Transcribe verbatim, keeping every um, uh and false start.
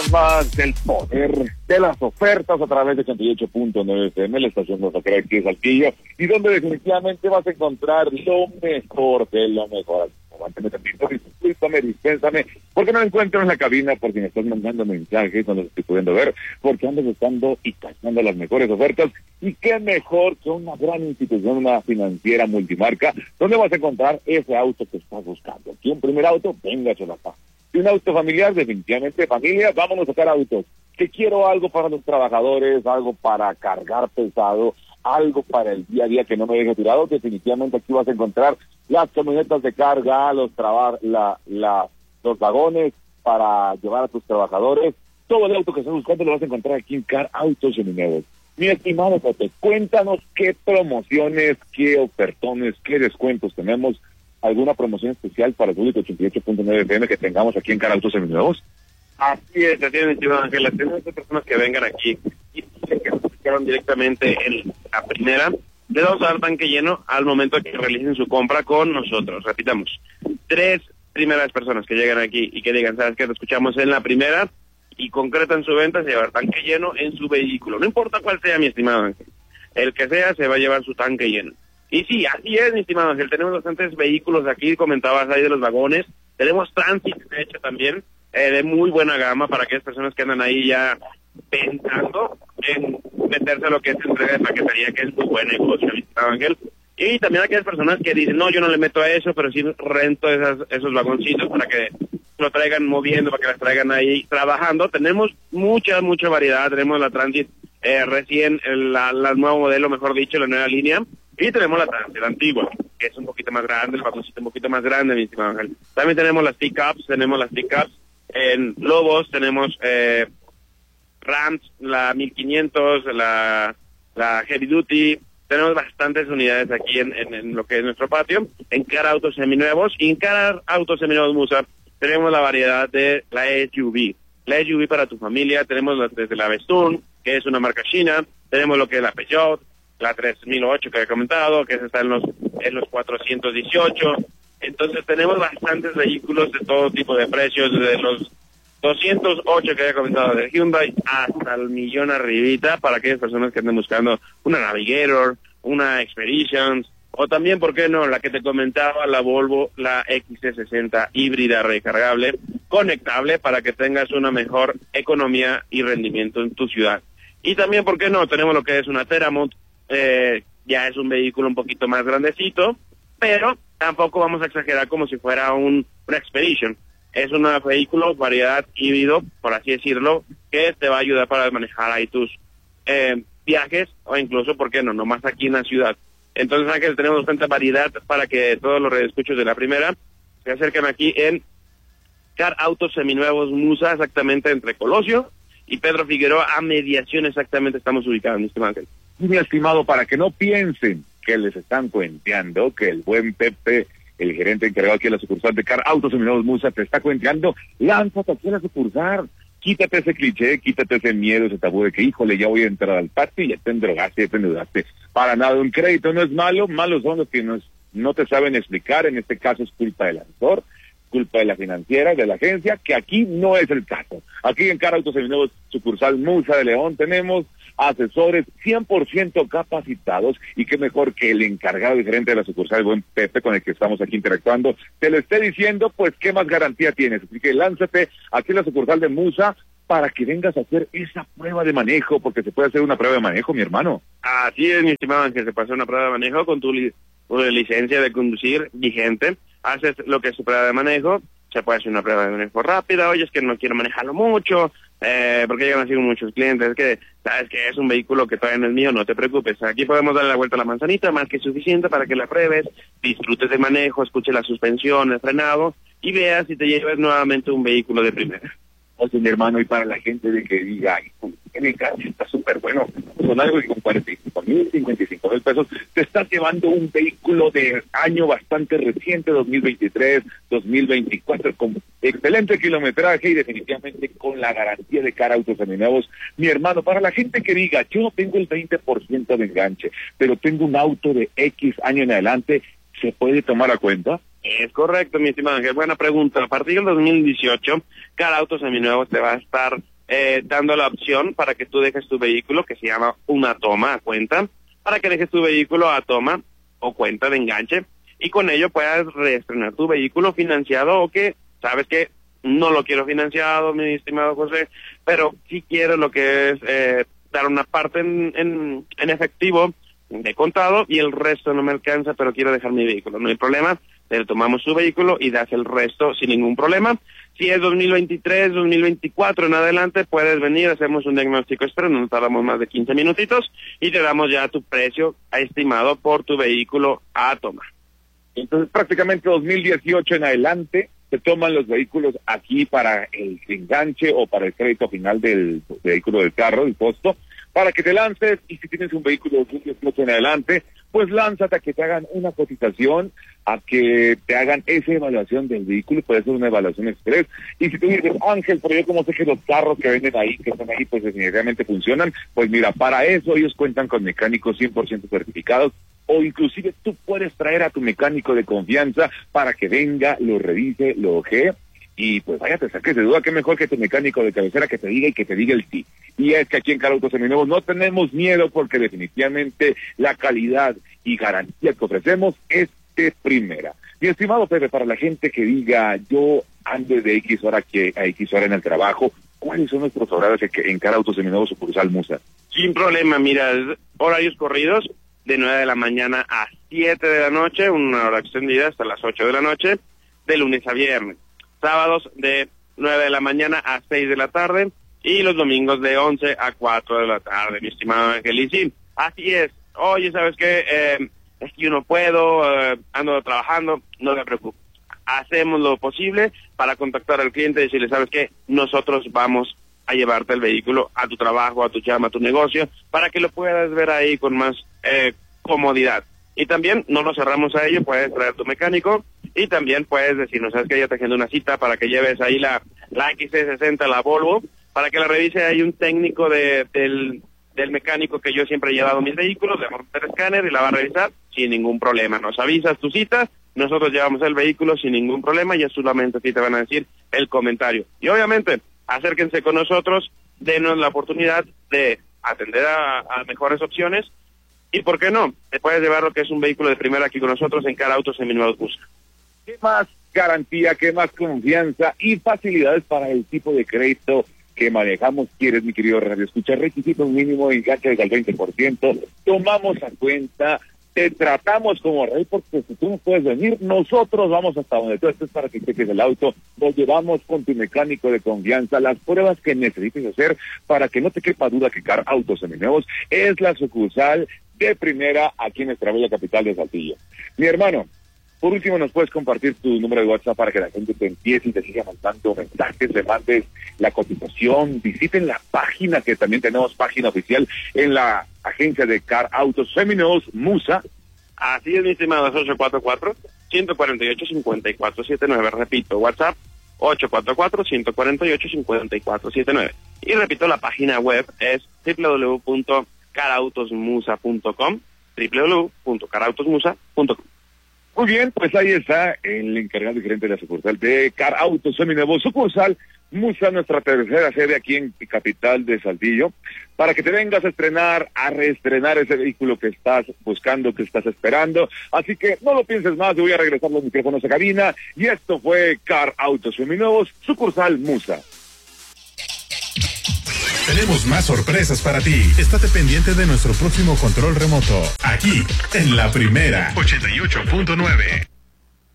más del poder de las ofertas a través de ochenta y ocho punto nueve F M, la estación de Zacatecas aquí en Saltillo, y donde definitivamente vas a encontrar lo mejor de lo mejor. Aguántame tantito, dispénsame, dispénsame, porque no me encuentro en la cabina, porque me estás mandando mensajes, no los estoy pudiendo ver, porque ando buscando y cachando las mejores ofertas, y qué mejor que una gran institución, una financiera multimarca, donde vas a encontrar ese auto que estás buscando. Aquí un primer auto, véngaselo acá. Si un auto familiar, definitivamente familia, vámonos a sacar autos. Que quiero algo para los trabajadores, algo para cargar pesado, algo para el día a día que no me deje tirado, definitivamente aquí vas a encontrar las camionetas de carga, los traba, la, la, los vagones para llevar a tus trabajadores. Todo el auto que estás buscando lo vas a encontrar aquí en Car Autos Seminuevos. Mi estimado Pepe, cuéntanos qué promociones, qué ofertones, qué descuentos tenemos. ¿Alguna promoción especial para el público ochenta y ocho punto nueve F M que tengamos aquí en Car Autos Seminuevos? Así es, así es, mi estimado Ángel. Tenemos personas que vengan aquí y que se fijaron directamente en la primera. Les vamos a dar tanque lleno al momento que realicen su compra con nosotros. Repitamos, tres primeras personas que llegan aquí y que digan, ¿sabes qué? Lo escuchamos en la primera y concretan su venta, se llevar tanque lleno en su vehículo. No importa cuál sea, mi estimado Ángel. El que sea, se va a llevar su tanque lleno. Y sí, así es, mi estimado Ángel. Tenemos bastantes vehículos aquí, comentabas ahí de los vagones. Tenemos Transit, de hecho, también, eh, de muy buena gama para aquellas personas que andan ahí ya pensando en meterse a lo que es entrega de paquetería, que es muy buen negocio, mi estimado Ángel. Y también aquellas personas que dicen, no, yo no le meto a eso, pero sí rento esas, esos vagoncitos para que lo traigan moviendo, para que las traigan ahí trabajando. Tenemos mucha, mucha variedad. Tenemos la Transit eh, recién, la, la nuevo modelo, mejor dicho, la nueva línea. Y tenemos la Transit, la antigua, que es un poquito más grande, el vagoncito un poquito más grande, mi estimado Ángel. También tenemos las pick-ups, tenemos las pick-ups en Lobos, tenemos eh, Rams, la mil quinientos, la, la Heavy Duty. Tenemos bastantes unidades aquí en, en, en lo que es nuestro patio, en Car Autos Seminuevos. Y en Car Autos Seminuevos Musa tenemos la variedad de la S U V. La S U V para tu familia, tenemos la, desde la Bestun, que es una marca china, tenemos lo que es la Peugeot, la tres mil ocho que he comentado, que está en los, en los cuatrocientos dieciocho. Entonces tenemos bastantes vehículos de todo tipo de precios, desde los doscientos ocho que había comentado de Hyundai hasta el millón arribita para aquellas personas que anden buscando una Navigator, una Expedition, o también, ¿por qué no?, la que te comentaba, la Volvo, la X C sesenta híbrida recargable, conectable para que tengas una mejor economía y rendimiento en tu ciudad. Y también, ¿por qué no?, tenemos lo que es una Teramont, eh, ya es un vehículo un poquito más grandecito, pero tampoco vamos a exagerar como si fuera un, una Expedition. Es un vehículo, variedad híbrido, por así decirlo, que te va a ayudar para manejar ahí tus eh, viajes, o incluso, ¿por qué no?, nomás aquí en la ciudad. Entonces, Ángel, tenemos bastante variedad para que todos los redescuchos de la primera se acerquen aquí en Car Autos Seminuevos Musa, exactamente entre Colosio y Pedro Figueroa, a mediación exactamente estamos ubicados, mi estimado Ángel. Mi estimado, para que no piensen que les están cuenteando, que el buen Pepe, el gerente encargado aquí de la sucursal de Car Autos Seminuevos Musa, te está cuenteando, lánzate aquí a la sucursal. Quítate ese cliché, quítate ese miedo, ese tabú de que, híjole, ya voy a entrar al patio y ya te endrogaste, ya te endeudaste. Para nada, un crédito no es malo, malos son los que no, no te saben explicar, en este caso es culpa del asesor, culpa de la financiera, de la agencia, que aquí no es el caso. Aquí en Car Autos Seminuevos, sucursal Musa de León, tenemos asesores cien por ciento capacitados, y qué mejor que el encargado y gerente de la sucursal, el buen Pepe, con el que estamos aquí interactuando, te lo esté diciendo, pues qué más garantía tienes. Así que lánzate aquí en la sucursal de Musa para que vengas a hacer esa prueba de manejo, porque se puede hacer una prueba de manejo, mi hermano. Así es, mi estimado Ángel, se puede hacer una prueba de manejo con tu, li tu licencia de conducir vigente, haces lo que es tu prueba de manejo, se puede hacer una prueba de manejo rápida. Oye, es que no quiero manejarlo mucho, eh, porque llegan así muchos clientes, es que sabes que es un vehículo que todavía no es mío, no te preocupes, aquí podemos darle la vuelta a la manzanita, más que suficiente para que la pruebes, disfrutes de manejo, escuches la suspensión, el frenado, y veas si te llevas nuevamente un vehículo de primera. Oye, mi hermano, y para la gente de que diga, ay, el carro está súper bueno, son algo que con cuarenta y cinco mil, cincuenta y cinco mil pesos, te estás llevando un vehículo de año bastante reciente, dos mil veintitrés, dos mil veinticuatro, con excelente kilometraje y definitivamente con la garantía de Car Autos Seminuevos. Mi hermano, para la gente que diga, yo no tengo el veinte por ciento de enganche, pero tengo un auto de X año en adelante, ¿se puede tomar a cuenta? Es correcto, mi estimado Ángel. Buena pregunta. A partir del dos mil dieciocho, Car Autos Seminuevos te va a estar eh, dando la opción para que tú dejes tu vehículo, que se llama una toma a cuenta, para que dejes tu vehículo a toma o cuenta de enganche, y con ello puedas reestrenar tu vehículo financiado, o que, sabes que no lo quiero financiado, mi estimado José, pero sí quiero lo que es eh, dar una parte en, en, en efectivo de contado y el resto no me alcanza, pero quiero dejar mi vehículo. No hay problema, te tomamos tu vehículo y das el resto sin ningún problema. Si es dos mil veintitrés, dos mil veinticuatro en adelante, puedes venir, hacemos un diagnóstico express, no nos tardamos más de quince minutitos y te damos ya tu precio estimado por tu vehículo a toma. Entonces, prácticamente dos mil dieciocho en adelante se toman los vehículos aquí para el enganche o para el crédito final del vehículo del carro, el costo, para que te lances. Y si tienes un vehículo dos mil dieciocho en adelante, pues lánzate a que te hagan una cotización, a que te hagan esa evaluación del vehículo, puede ser una evaluación express. Y si tú dices, Ángel, pero yo como sé que los carros que venden ahí, que están ahí, pues definitivamente funcionan, pues mira, para eso ellos cuentan con mecánicos cien por ciento certificados, o inclusive tú puedes traer a tu mecánico de confianza para que venga, lo revise, lo ojee, y pues vaya, te saques de duda, qué mejor que tu mecánico de cabecera que te diga y que te diga el sí. Y es que aquí en Car Autos Seminuevos no tenemos miedo, porque definitivamente la calidad y garantía que ofrecemos es de primera. Mi estimado Pepe, para la gente que diga, yo ando de X hora que a X hora en el trabajo, ¿cuáles son nuestros horarios en Car Autos Seminuevos sucursal Musa? Sin problema, mira, horarios corridos de nueve de la mañana a siete de la noche, una hora extendida hasta las ocho de la noche, de lunes a viernes. Sábados de nueve de la mañana a seis de la tarde y los domingos de once a cuatro de la tarde, mi estimado Ángel. Y sí, así es. Oye, ¿sabes qué? Eh, es que yo no puedo, eh, ando trabajando, no te preocupes. Hacemos lo posible para contactar al cliente y decirle, ¿sabes qué? Nosotros vamos a llevarte el vehículo a tu trabajo, a tu chamba, a tu negocio, para que lo puedas ver ahí con más eh, comodidad. Y también no nos cerramos a ello, puedes traer tu mecánico y también puedes decirnos, ¿sabes qué? Ya te agendo una cita para que lleves ahí la, la X C sesenta, la Volvo, para que la revise. Hay un técnico de, del, del mecánico que yo siempre he llevado mis vehículos, le vamos a hacer escáner y la va a revisar sin ningún problema. Nos avisas tu cita, nosotros llevamos el vehículo sin ningún problema y ya solamente a ti te van a decir el comentario. Y obviamente, acérquense con nosotros, denos la oportunidad de atender a, a mejores opciones. Y por qué no, te puedes llevar lo que es un vehículo de primera aquí con nosotros en Car Autos Seminuevos Musa. ¿Qué más garantía, qué más confianza y facilidades para el tipo de crédito que manejamos quieres, mi querido Radio Escucha? Requisitos mínimo de enganche del veinte por ciento, tomamos a cuenta, te tratamos como rey, porque si tú no puedes venir, nosotros vamos hasta donde tú estés para que cheques el auto, nos llevamos con tu mecánico de confianza, las pruebas que necesites hacer para que no te quepa duda que Car Autos Seminuevos es la sucursal de primera aquí en nuestra bella capital de Saltillo. Mi hermano, por último, ¿nos puedes compartir tu número de WhatsApp para que la gente te empiece y te siga mandando mensajes, le mandes la cotización? Visiten la página, que también tenemos página oficial en la agencia de Car Autos Seminuevos Musa. Así es, mi estimado, es ocho cuatro cuatro, uno cuatro ocho, cinco cuatro siete nueve. Repito, WhatsApp ocho cuatro cuatro, uno cuatro ocho, cinco cuatro siete nueve. Y repito, la página web es w w w punto car autos musa punto com, w w w punto car autos musa punto com. Muy bien, pues ahí está el encargado y gerente de la sucursal de Car Autos Seminuevos, sucursal Musa, nuestra tercera sede aquí en capital de Saltillo, para que te vengas a estrenar, a reestrenar ese vehículo que estás buscando, que estás esperando. Así que no lo pienses más, yo voy a regresar los micrófonos a cabina, y esto fue Car Autos Seminuevos, sucursal Musa. Tenemos más sorpresas para ti. Estate pendiente de nuestro próximo control remoto, aquí en La Primera ochenta y ocho punto nueve.